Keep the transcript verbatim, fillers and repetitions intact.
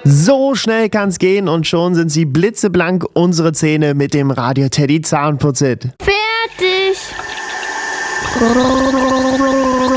So schnell kann's gehen und schon sind sie blitzeblank, unsere Zähne mit dem Radio Teddy Zahnputzhit. Fertig!